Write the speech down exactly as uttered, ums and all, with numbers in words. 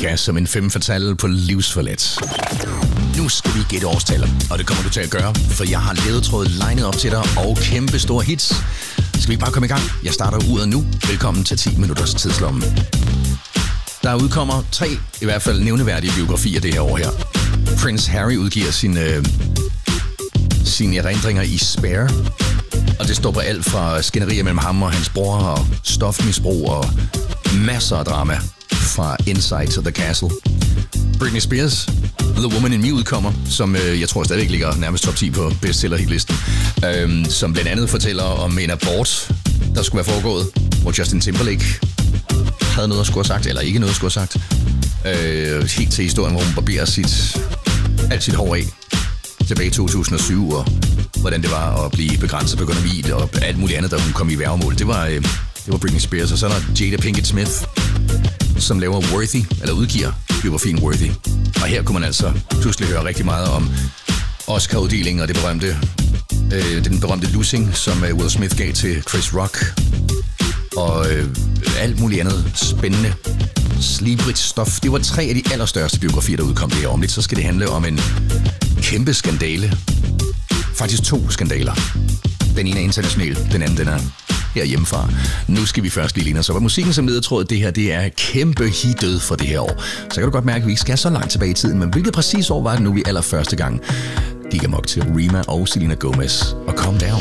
gas som en femme fatale på livsforlet. Nu skal vi gætte årstallet, og det kommer du til at gøre, for jeg har ledetrådet legnet op til dig og kæmpe store hits. Skal vi bare komme i gang? Jeg starter uret nu. Velkommen til ti minutters tidslomme. Der udkommer tre, i hvert fald nævneværdige biografier det her år her. Prince Harry udgiver sine, sine erindringer i Spare, og det står på alt fra skænderier mellem ham og hans bror og stofmisbrug og masser af drama fra Inside to the Castle. Britney Spears, The Woman in Me udkommer, som øh, jeg tror stadigvæk ligger nærmest top ti på bestseller-hitlisten, øh, som blandt andet fortæller om en abort, der skulle være foregået, hvor Justin Timberlake havde noget at skulle have sagt, eller ikke noget at skulle have sagt. Øh, helt til historien, hvor hun barberer sit, alt sit hår af tilbage i to tusind og syv, og hvordan det var at blive begrænset på økonomi og alt muligt andet, da hun kom i værgemål. Det var, øh, det var Britney Spears, og så er der Jada Pinkett Smith, som laver Worthy, eller udgiver biografien Worthy. Og her kunne man altså pludselig høre rigtig meget om Oscar-uddelingen og det berømte, øh, den berømte lussing, som øh, Will Smith gav til Chris Rock. Og øh, alt muligt andet spændende, slibrigt stof. Det var tre af de allerstørste biografier, der udkom det her. Om lidt så skal det handle om en kæmpe skandale. Faktisk to skandaler. Den ene er international, den anden den er herhjemmefra. Nu skal vi først lige lide os op af musikken som ledetråd. Det her, det er kæmpe hittet for det her år. Så kan du godt mærke, at vi ikke skal så langt tilbage i tiden. Men hvilket præcis år var det nu, vi allerførste gang gik amok til Rema og Selena Gomez og Calm Down.